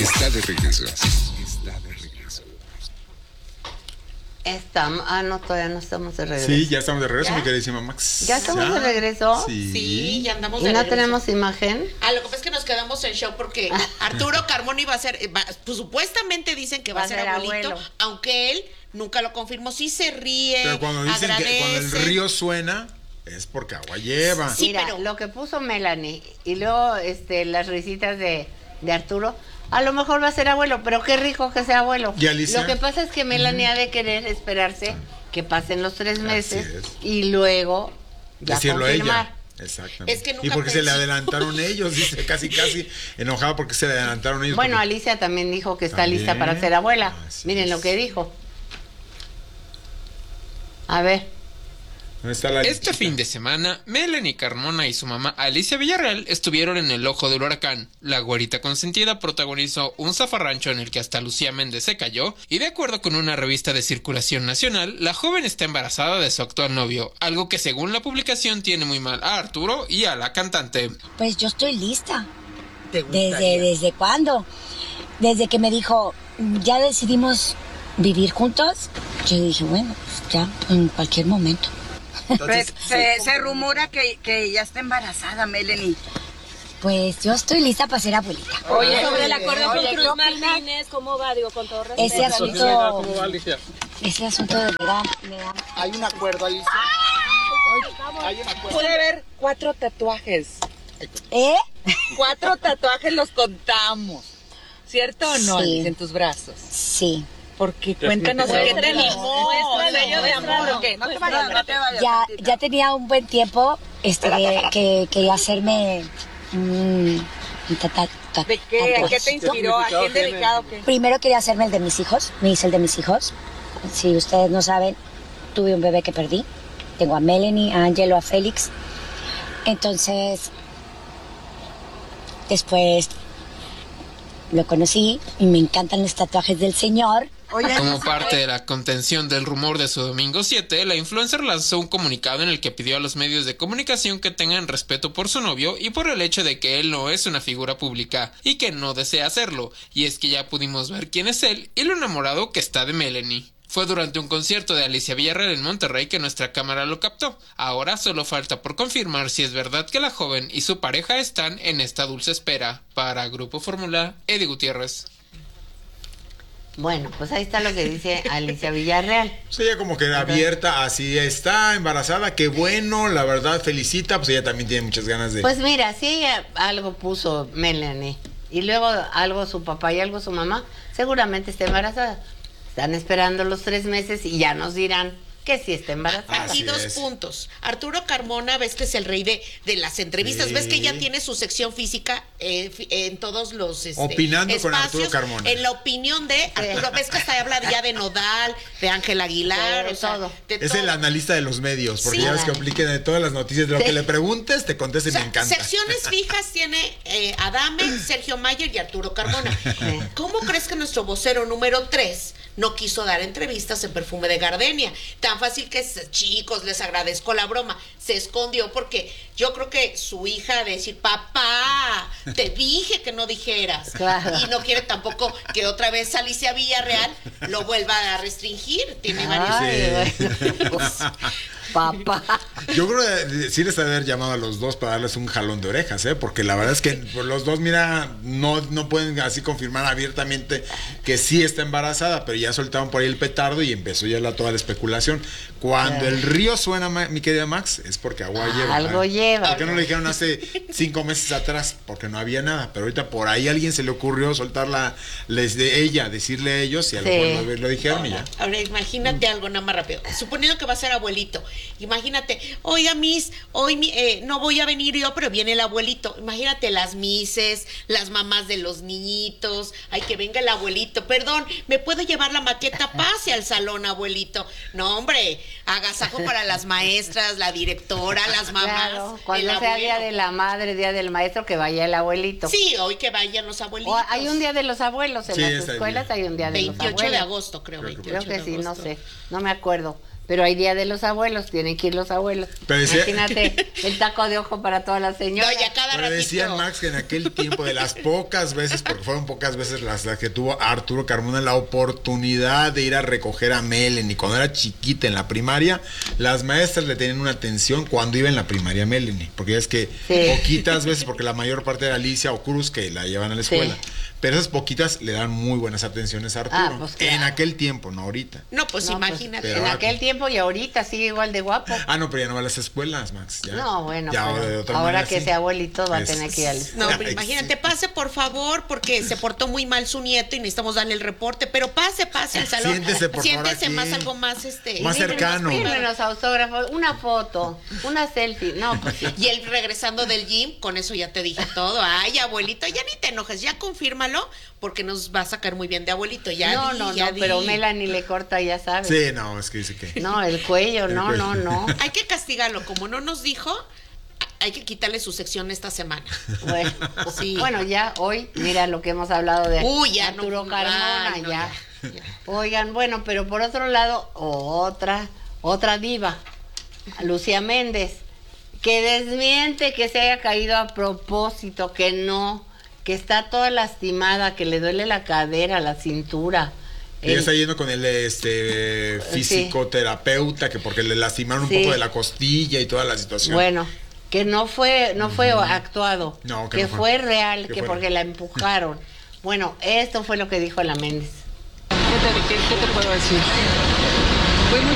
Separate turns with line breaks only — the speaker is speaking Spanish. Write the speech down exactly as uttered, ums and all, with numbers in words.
Está de regreso. Está de regreso.
Estamos, ah, no, todavía no estamos de regreso.
Sí, ya estamos de regreso,
¿Ya?
mi queridísima Max.
¿Ya estamos
¿Ya?
de regreso?
Sí.
Sí, ya andamos
¿Y
de
no
regreso.
tenemos imagen?
Ah, lo que pasa es que nos quedamos en show porque Arturo Carmona iba a ser, va- pues supuestamente dicen que va, a ser abuelito,
abuelo.
aunque él nunca lo confirmó. Sí se ríe,
Pero cuando dicen
agradece.
que cuando el río suena, es porque agua lleva.
Sí,
Mira,
pero-
lo que puso Melanie y luego este, las risitas de, de Arturo, a lo mejor va a ser abuelo, pero qué rico que sea abuelo.
¿Y Alicia?
Lo que pasa es que Melanie ha de querer esperarse que pasen los tres meses
es.
y luego ya
Decirlo a
confirmar.
ella. Exactamente.
Es que nunca
y porque se le
pensé-
adelantaron ellos, dice casi casi enojada porque se le adelantaron ellos.
Bueno,
porque-
Alicia también dijo que está
También.
lista para ser abuela.
Así
Miren
es.
lo que dijo. A ver.
¿Dónde está la
Este
lechita?
fin de semana, Melanie Carmona y su mamá Alicia Villarreal estuvieron en el ojo del huracán. La güerita consentida protagonizó un zafarrancho en el que hasta Lucía Méndez se cayó, y de acuerdo con una revista de circulación nacional, la joven está embarazada de su actual novio, algo que según la publicación tiene muy mal a Arturo y a la cantante.
Pues yo estoy lista.
¿Te gustaría?
¿Desde, desde cuándo? Desde que me dijo, ya decidimos vivir juntos. Yo dije, bueno, pues ya, en cualquier momento.
Pues, se, se rumora que, que ya está embarazada, Melanie.
Pues yo estoy lista para ser abuelita.
Oye,
Sobre el acuerdo
oye,
con
¿qué
Cruz
opinas?
Martínez, ¿cómo va? Digo, con todo respeto.
Ese asunto, ese asunto de verdad me da...
Hay un acuerdo, Alicia. Hay un acuerdo. Pude ver cuatro tatuajes.
¿Eh?
Cuatro tatuajes los contamos. ¿Cierto o no,
Sí.
Alicia, en tus brazos?
Sí.
Porque cuéntanos qué te animó.
Muéstralo,
¿Sello de amor o qué? No te vayas, no te vayas.
Ya,
tantito.
ya tenía un buen tiempo este, que, que quería hacerme un, un tata- ta-
¿De qué? ¿A
tatuaje.
qué te inspiró? ¿A quién dedicado? ¿Qué?
Primero quería hacerme el de mis hijos, me hice el de mis hijos. Si ustedes no saben, tuve un bebé que perdí. Tengo a Melanie, a Angelo, a Félix. Entonces, después lo conocí y me encantan los tatuajes del señor.
Como parte de la contención del rumor de su domingo siete, la influencer lanzó un comunicado en el que pidió a los medios de comunicación que tengan respeto por su novio y por el hecho de que él no es una figura pública y que no desea hacerlo, y es que ya pudimos ver quién es él y lo enamorado que está de Melanie. Fue durante un concierto de Alicia Villarreal en Monterrey que nuestra cámara lo captó. Ahora solo falta por confirmar si es verdad que la joven y su pareja están en esta dulce espera. Para Grupo Fórmula, Eddie Gutiérrez.
Bueno, pues ahí está lo que dice Alicia Villarreal.
Pues ella como que abierta, así está embarazada, qué bueno, la verdad felicita, pues ella también tiene muchas ganas de...
Pues mira, si ella algo puso Melanie y luego algo su papá y algo su mamá, seguramente está embarazada. Están esperando los tres meses y ya nos dirán que sí está embarazada.
Aquí
Así
dos
es.
puntos. Arturo Carmona, ves que es el rey de, de las entrevistas,
Sí.
ves que ya tiene su sección física eh, fi- en todos los este,
Opinando con
espacios,
Arturo Carmona.
En la opinión de Arturo, ves que hasta habla ya de Nodal, de Ángel Aguilar,
De
o sea,
todo.
de
Es
todo.
el analista de los medios, porque
Sí.
ya ves que apliquen de todas las noticias, de lo
Sí.
que le preguntes, te contesta y
O sea,
me encanta.
secciones fijas tiene eh, Adame, Sergio Mayer y Arturo Carmona. ¿Cómo crees que nuestro vocero número tres no quiso dar entrevistas en Perfume de Gardenia? Tan fácil que es, chicos, les agradezco la broma. Se escondió porque yo creo que su hija decir, papá, te dije que no dijeras.
Claro.
Y no quiere tampoco que otra vez Alicia Villarreal lo vuelva a restringir. Tiene varios...
Ay,
Sí.
bueno, pues, papá.
Yo creo que sí les ha de haber llamado a los dos para darles un jalón de orejas, ¿eh? Porque la verdad es que pues, los dos, mira, no, no pueden así confirmar abiertamente que sí está embarazada, pero ya soltaron por ahí el petardo y empezó ya la, toda la especulación. Cuando el río suena, ma- mi querida Max, es porque agua lleva.
Algo lleva.
¿Por qué no lo dijeron hace cinco meses atrás? Porque no había nada, pero ahorita por ahí a alguien se le ocurrió soltarla, les de ella, decirle a ellos y a lo
Sí.
mejor lo, lo dijeron y ya.
Ahora imagínate algo nada más rápido. Suponiendo que va a ser abuelito. Imagínate, oiga, Miss, hoy mi- eh, no voy a venir yo, pero viene el abuelito. Imagínate las mises, las mamás de los niñitos. Ay, que venga el abuelito. Perdón, ¿me puedo llevar la maqueta? Pase al salón, abuelito. No, hombre, agasajo para las maestras, la directora, las mamás.
Claro, cuando
el
sea
abuelo.
día de la madre, día del maestro, que vaya el abuelito.
Sí, hoy que vayan los abuelitos.
O hay un día de los abuelos en
Sí,
las
está
escuelas,
bien.
hay un día de los
veintiocho
abuelos.
de agosto, creo.
Creo que
veintiocho
Creo que
de
sí, no
agosto.
sé, no me acuerdo. Pero hay Día de los Abuelos, tienen que ir los abuelos.
Pero decía-
Imagínate el taco de ojo para todas las señoras.
No, ya cada
Pero
ratito.
decían, Max, que en aquel tiempo, de las pocas veces, porque fueron pocas veces las, las que tuvo Arturo Carmona la oportunidad de ir a recoger a Melanie cuando era chiquita en la primaria, las maestras le tenían una atención cuando iba en la primaria Melanie, porque es que
Sí.
poquitas veces, porque la mayor parte era Alicia o Cruz que la llevan a la escuela,
Sí.
pero esas poquitas le dan muy buenas atenciones a Arturo.
Ah, pues claro.
En aquel tiempo, no ahorita.
No, pues
No, pues,
imagínate.
pero-
en aquel tiempo y ahorita sigue igual de guapo.
Ah, no, pero ya no va a las escuelas, Max. ya.
No, bueno,
Ya,
pero
de otra
ahora
manera,
que
sí.
sea abuelito va a
Es-
tener que ir al...
No, pero
Ay,
imagínate,
sí.
pase por favor, porque se portó muy mal su nieto y necesitamos darle el reporte, pero pase, pase al salón.
Siéntese, por favor,
Siéntese
aquí.
más, algo más, este.
Más
Fírmenos-
cercano.
fírmenos autógrafos, una foto, una selfie. No, pues sí.
Y él regresando del gym, con eso ya te dije todo. Ay, abuelito, ya ni te enojes, ya confírmalo, porque nos va a sacar muy bien de abuelito. Ya
no,
di,
no,
ya
no,
di.
pero Melanie le corta, ya sabes.
Sí, no, es que dice que.
No, el cuello,
El
no,
cuello.
no, no.
Hay que castigarlo, como no nos dijo, hay que quitarle su sección esta semana.
Bueno,
Sí.
bueno, ya hoy, mira lo que hemos hablado de
Uy, ya
Arturo
no-
Carmona,
ay, no,
ya.
ya, ya.
Oigan, bueno, pero por otro lado, otra, otra diva, Lucía Méndez, que desmiente que se haya caído a propósito, que no, que está toda lastimada, que le duele la cadera, la cintura.
Ella
El-
está yendo con el este fisicoterapeuta, que porque le lastimaron
Sí.
un poco de la costilla y toda la situación.
Bueno, que no fue, no fue actuado,
No, que
que
no fue.
fue real,
Que
que
fue
porque
real.
la empujaron. Bueno, esto fue lo que dijo la Méndez.
¿Qué te, qué- qué te puedo decir?